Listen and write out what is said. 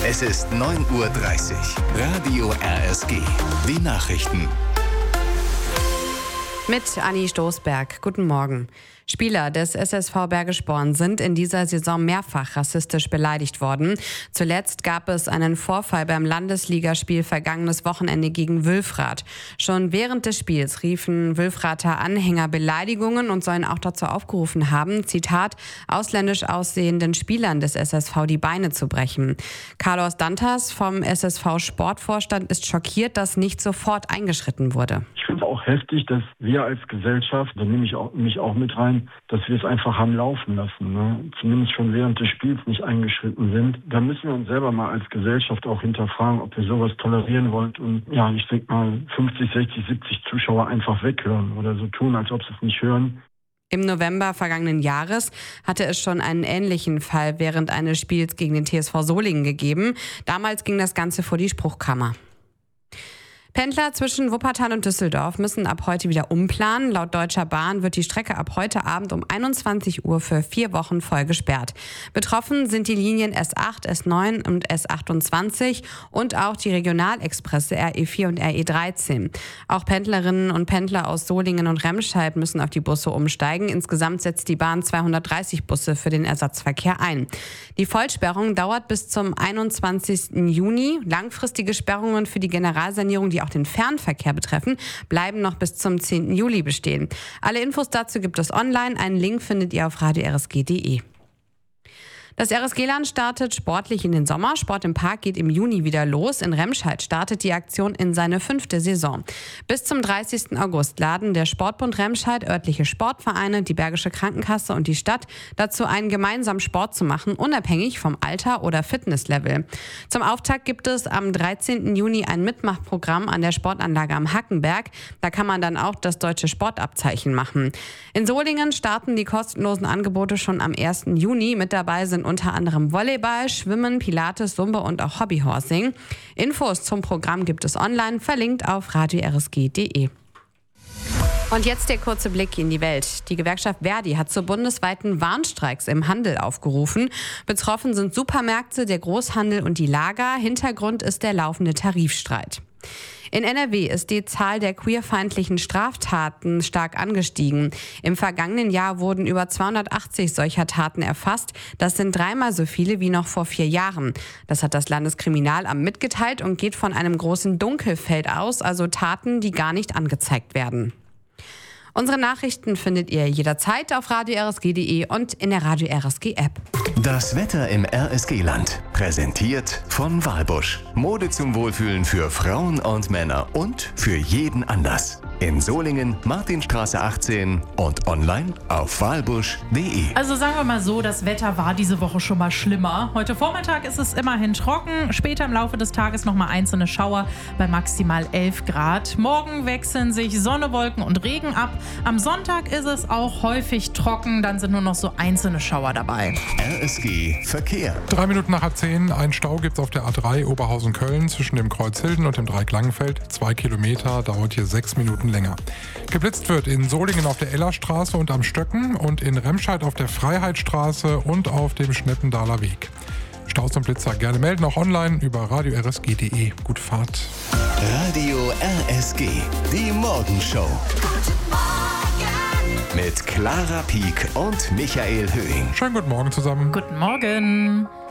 Es ist 9:30 Uhr. Radio RSG. Die Nachrichten. Mit Anni Stoßberg. Guten Morgen. Spieler des SSV Bergisch Born sind in dieser Saison mehrfach rassistisch beleidigt worden. Zuletzt gab es einen Vorfall beim Landesligaspiel vergangenes Wochenende gegen Wülfrath. Schon während des Spiels riefen Wülfrather Anhänger Beleidigungen und sollen auch dazu aufgerufen haben, Zitat, ausländisch aussehenden Spielern des SSV die Beine zu brechen. Carlos Dantas vom SSV Sportvorstand ist schockiert, dass nicht sofort eingeschritten wurde. Ich finde es auch heftig, dass wir als Gesellschaft, da nehme ich mich auch mit rein, dass wir es einfach haben laufen lassen, ne? Zumindest schon während des Spiels nicht eingeschritten sind. Da müssen wir uns selber mal als Gesellschaft auch hinterfragen, ob wir sowas tolerieren wollen und ich denke mal 50, 60, 70 Zuschauer einfach weghören oder so tun, als ob sie es nicht hören. Im November vergangenen Jahres hatte es schon einen ähnlichen Fall während eines Spiels gegen den TSV Solingen gegeben. Damals ging das Ganze vor die Spruchkammer. Pendler zwischen Wuppertal und Düsseldorf müssen ab heute wieder umplanen. Laut Deutscher Bahn wird die Strecke ab heute Abend um 21 Uhr für 4 Wochen voll gesperrt. Betroffen sind die Linien S8, S9 und S28 und auch die Regionalexpresse RE4 und RE13. Auch Pendlerinnen und Pendler aus Solingen und Remscheid müssen auf die Busse umsteigen. Insgesamt setzt die Bahn 230 Busse für den Ersatzverkehr ein. Die Vollsperrung dauert bis zum 21. Juni. Langfristige Sperrungen für die Generalsanierung, die auch den Fernverkehr betreffen, bleiben noch bis zum 10. Juli bestehen. Alle Infos dazu gibt es online. Einen Link findet ihr auf radiorsg.de. Das RSG-Land startet sportlich in den Sommer. Sport im Park geht im Juni wieder los. In Remscheid startet die Aktion in seine 5. Saison. Bis zum 30. August laden der Sportbund Remscheid, örtliche Sportvereine, die Bergische Krankenkasse und die Stadt dazu ein, gemeinsam Sport zu machen, unabhängig vom Alter oder Fitnesslevel. Zum Auftakt gibt es am 13. Juni ein Mitmachprogramm an der Sportanlage am Hackenberg. Da kann man dann auch das deutsche Sportabzeichen machen. In Solingen starten die kostenlosen Angebote schon am 1. Juni. Mit dabei sind unter anderem Volleyball, Schwimmen, Pilates, Zumba und auch Hobbyhorsing. Infos zum Programm gibt es online, verlinkt auf radiorsg.de. Und jetzt der kurze Blick in die Welt. Die Gewerkschaft Verdi hat zu bundesweiten Warnstreiks im Handel aufgerufen. Betroffen sind Supermärkte, der Großhandel und die Lager. Hintergrund ist der laufende Tarifstreit. In NRW ist die Zahl der queerfeindlichen Straftaten stark angestiegen. Im vergangenen Jahr wurden über 280 solcher Taten erfasst. Das sind 3-mal so viele wie noch vor 4 Jahren. Das hat das Landeskriminalamt mitgeteilt und geht von einem großen Dunkelfeld aus, also Taten, die gar nicht angezeigt werden. Unsere Nachrichten findet ihr jederzeit auf radiorsg.de und in der Radio RSG App. Das Wetter im RSG-Land. Präsentiert von Walbusch. Mode zum Wohlfühlen für Frauen und Männer und für jeden Anlass. In Solingen, Martinstraße 18 und online auf walbusch.de. Also sagen wir mal so, das Wetter war diese Woche schon mal schlimmer. Heute Vormittag ist es immerhin trocken. Später im Laufe des Tages nochmal einzelne Schauer bei maximal 11 Grad. Morgen wechseln sich Sonne, Wolken und Regen ab. Am Sonntag ist es auch häufig trocken. Dann sind nur noch so einzelne Schauer dabei. RSG Verkehr. 3 Minuten nach 10. Ein Stau gibt es auf der A3 Oberhausen-Köln zwischen dem Kreuz Hilden und dem Dreieck-Langenfeld. 2 Kilometer, dauert hier 6 Minuten länger. Geblitzt wird in Solingen auf der Ellerstraße und am Stöcken und in Remscheid auf der Freiheitsstraße und auf dem Schneppendaler Weg. Staus und Blitzer gerne melden, auch online über radiorsg.de. Gute Fahrt. Radio RSG, die Morgenshow. Mit Clara Pieck und Michael Höhing. Schönen guten Morgen zusammen. Guten Morgen.